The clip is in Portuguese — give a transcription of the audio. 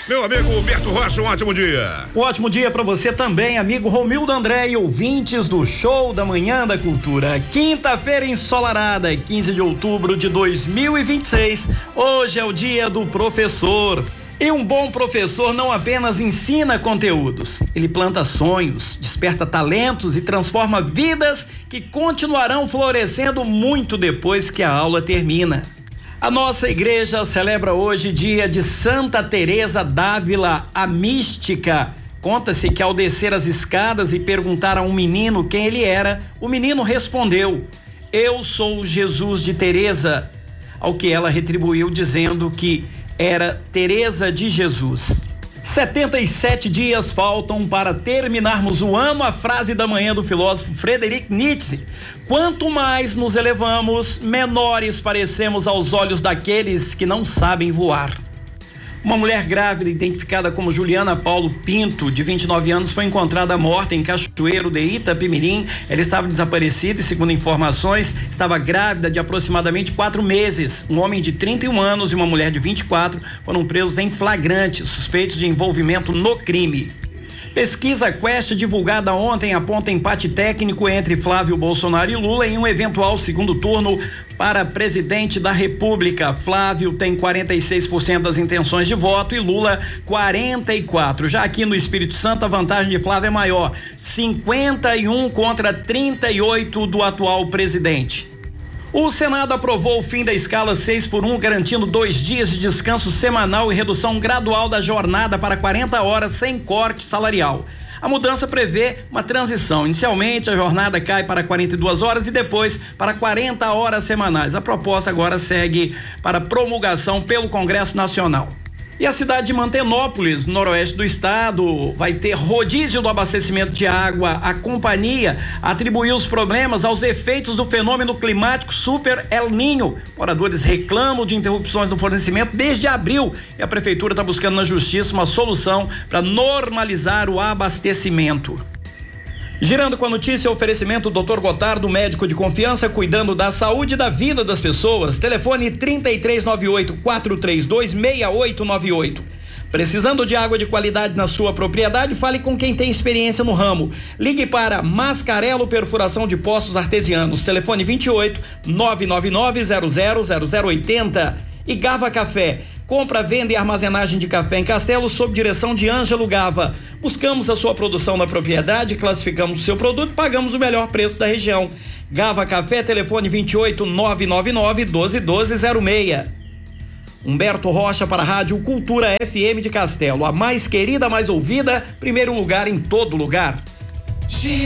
Meu amigo Humberto Rocha, um ótimo dia. Um ótimo dia para você também, amigo Romildo André e ouvintes do Show da Manhã da Cultura. Quinta-feira ensolarada, 15 de outubro de 2026. Hoje é o dia do professor. E um bom professor não apenas ensina conteúdos, ele planta sonhos, desperta talentos e transforma vidas que continuarão florescendo muito depois que a aula termina. A nossa igreja celebra hoje dia de Santa Teresa d'Ávila, a mística. Conta-se que ao descer as escadas e perguntar a um menino quem ele era, o menino respondeu: "Eu sou Jesus de Teresa", ao que ela retribuiu dizendo que era Teresa de Jesus. 77 dias faltam para terminarmos o ano. A frase da manhã do filósofo Friedrich Nietzsche: quanto mais nos elevamos, menores parecemos aos olhos daqueles que não sabem voar. Uma mulher grávida, identificada como Juliana Paulo Pinto, de 29 anos, foi encontrada morta em Cachoeiro de Itapemirim. Ela estava desaparecida e, segundo informações, estava grávida de aproximadamente 4 meses. Um homem de 31 anos e uma mulher de 24 foram presos em flagrante, suspeitos de envolvimento no crime. Pesquisa Quest divulgada ontem aponta empate técnico entre Flávio Bolsonaro e Lula em um eventual segundo turno para presidente da República. Flávio tem 46% das intenções de voto e Lula 44%. Já aqui no Espírito Santo a vantagem de Flávio é maior, 51 contra 38 do atual presidente. O Senado aprovou o fim da escala 6x1, garantindo 2 dias de descanso semanal e redução gradual da jornada para 40 horas sem corte salarial. A mudança prevê uma transição. Inicialmente, a jornada cai para 42 horas e depois para 40 horas semanais. A proposta agora segue para promulgação pelo Congresso Nacional. E a cidade de Mantenópolis, no noroeste do estado, vai ter rodízio do abastecimento de água. A companhia atribuiu os problemas aos efeitos do fenômeno climático Super El Niño. Moradores reclamam de interrupções no fornecimento desde abril e a prefeitura está buscando na justiça uma solução para normalizar o abastecimento. Girando com a notícia, oferecimento Dr. Gotardo, médico de confiança, cuidando da saúde e da vida das pessoas. Telefone 3398-432-6898. Precisando de água de qualidade na sua propriedade? Fale com quem tem experiência no ramo. Ligue para Mascarello Perfuração de Poços Artesianos. Telefone 28-999-000080. E Gava Café. Compra, venda e armazenagem de café em Castelo sob direção de Ângelo Gava. Buscamos a sua produção na propriedade, classificamos o seu produto e pagamos o melhor preço da região. Gava Café, telefone 28-999-121206. Humberto Rocha para a Rádio Cultura FM de Castelo. A mais querida, mais ouvida, primeiro lugar em todo lugar.